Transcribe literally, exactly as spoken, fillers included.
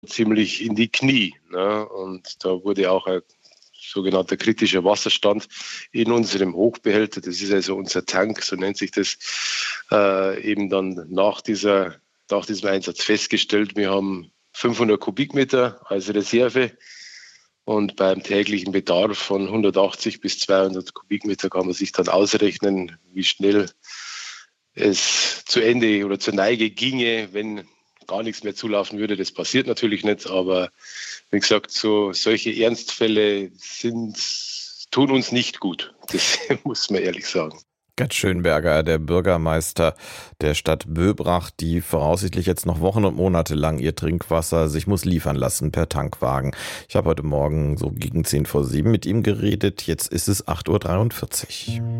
ziemlich in die Knie. Ne? Und da wurde auch ein sogenannter kritischer Wasserstand in unserem Hochbehälter, das ist also unser Tank, so nennt sich das, äh, eben dann nach, dieser, nach diesem Einsatz festgestellt. Wir haben fünfhundert Kubikmeter als Reserve und beim täglichen Bedarf von hundertachtzig bis zweihundert Kubikmeter kann man sich dann ausrechnen, wie schnell es zu Ende oder zur Neige ginge, wenn gar nichts mehr zulaufen würde. Das passiert natürlich nicht, aber wie gesagt, so solche Ernstfälle sind, tun uns nicht gut. Das muss man ehrlich sagen. Gerd Schönberger, der Bürgermeister der Stadt Böbrach, die voraussichtlich jetzt noch Wochen und Monate lang ihr Trinkwasser sich muss liefern lassen per Tankwagen. Ich habe heute Morgen so gegen zehn vor sieben mit ihm geredet. Jetzt ist es acht Uhr dreiundvierzig.